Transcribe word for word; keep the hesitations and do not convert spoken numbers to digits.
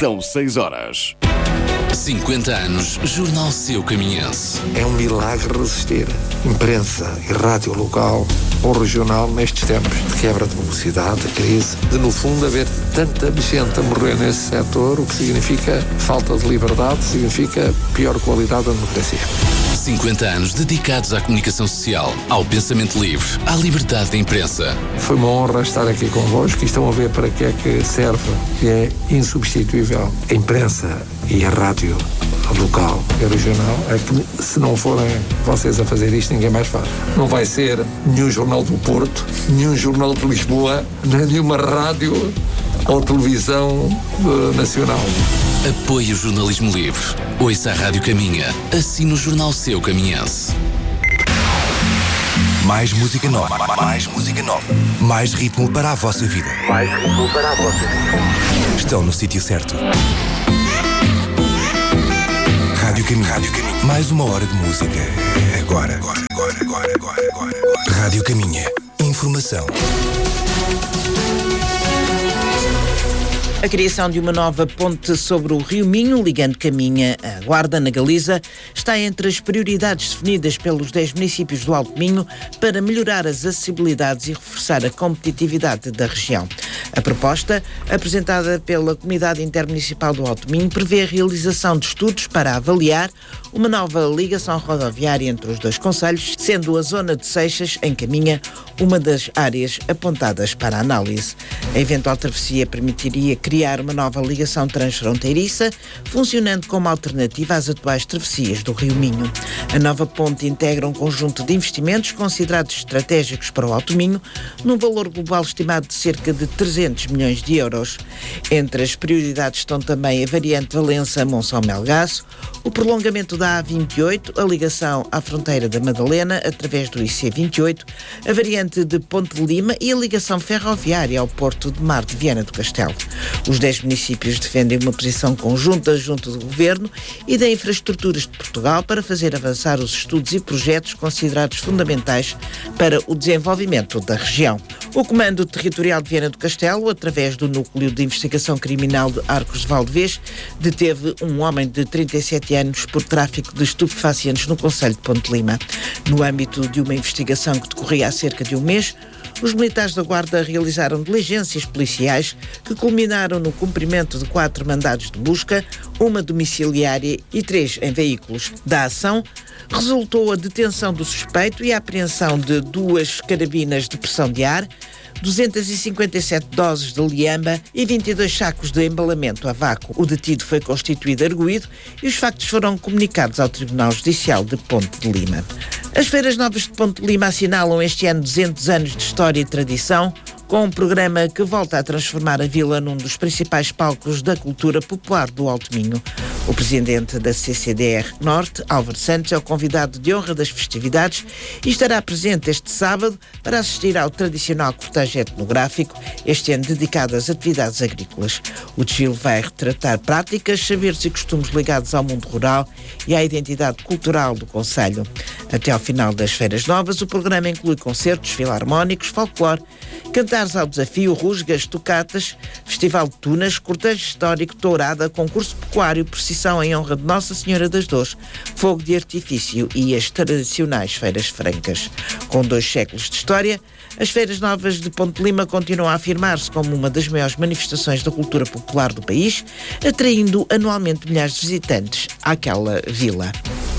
São seis horas. cinquenta anos, Jornal Seu Caminhense. É um milagre resistir. Imprensa e rádio local ou regional nestes tempos de quebra de velocidade, de crise, de no fundo haver tanta gente a morrer nesse setor, o que significa falta de liberdade, significa pior qualidade da democracia. cinquenta anos dedicados à comunicação social, ao pensamento livre, à liberdade de imprensa. Foi uma honra estar aqui convosco e estão a ver para que é que serve, que é insubstituível a imprensa e a rádio local e regional. É que se não forem vocês a fazer isto, ninguém mais faz. Não vai ser nenhum jornal do Porto, nenhum jornal de Lisboa, nem nenhuma rádio ou televisão uh, nacional. Apoie o jornalismo livre. Ouça a Rádio Caminha. Assine o Jornal Seu Caminhense. Mais música nova. Mais música nova. Mais ritmo para a vossa vida. Mais ritmo para a vossa vida. Estão no sítio certo. Rádio Caminho. Rádio Caminho. Mais uma hora de música. Agora. Agora, agora, agora, agora, agora. Rádio Caminha. Informação. A criação de uma nova ponte sobre o Rio Minho, ligando Caminha à Guarda, na Galiza, está entre as prioridades definidas pelos dez municípios do Alto Minho para melhorar as acessibilidades e reforçar a competitividade da região. A proposta, apresentada pela Comunidade Intermunicipal do Alto Minho, prevê a realização de estudos para avaliar uma nova ligação rodoviária entre os dois concelhos, sendo a zona de Seixas, em Caminha, uma das áreas apontadas para a análise. A eventual travessia permitiria criar uma nova ligação transfronteiriça, funcionando como alternativa às atuais travessias do Rio Minho. A nova ponte integra um conjunto de investimentos considerados estratégicos para o Alto Minho, num valor global estimado de cerca de trezentos milhões de euros. Entre as prioridades estão também a variante Valença-Monção-Melgaço, o prolongamento da A vinte e oito, a ligação à fronteira da Madalena através do I C vinte e oito, a variante de Ponte de Lima e a ligação ferroviária ao Porto de Mar de Viana do Castelo. Os dez municípios defendem uma posição conjunta junto do Governo e da Infraestruturas de Portugal para fazer avançar os estudos e projetos considerados fundamentais para o desenvolvimento da região. O Comando Territorial de Viana do Castelo, através do Núcleo de Investigação Criminal de Arcos de Valdevez, deteve um homem de trinta e sete anos por tráfico de estupefacientes no concelho de Ponte de Lima. No âmbito de uma investigação que decorria há cerca de um mês, os militares da Guarda realizaram diligências policiais que culminaram no cumprimento de quatro mandados de busca, uma domiciliária e três em veículos. Da ação, resultou a detenção do suspeito e a apreensão de duas carabinas de pressão de ar, duzentas e cinquenta e sete doses de liamba e vinte e dois sacos de embalamento a vácuo. O detido foi constituído arguido e os factos foram comunicados ao Tribunal Judicial de Ponte de Lima. As Feiras Novas de Ponte de Lima assinalam este ano duzentos anos de história e tradição, com um programa que volta a transformar a vila num dos principais palcos da cultura popular do Alto Minho. O presidente da C C D R Norte, Álvaro Santos, é o convidado de honra das festividades e estará presente este sábado para assistir ao tradicional cortejo etnográfico, este ano dedicado às atividades agrícolas. O desfile vai retratar práticas, saberes e costumes ligados ao mundo rural e à identidade cultural do concelho. Até ao final das Feiras Novas, o programa inclui concertos filarmónicos, folclore, cantares ao desafio, rusgas, tocatas, festival de tunas, cortejo histórico, tourada, concurso pecuário, procissão em honra de Nossa Senhora das Dores, fogo de artifício e as tradicionais feiras francas. Com dois séculos de história, as Feiras Novas de Ponte de Lima continuam a afirmar-se como uma das maiores manifestações da cultura popular do país, atraindo anualmente milhares de visitantes àquela vila.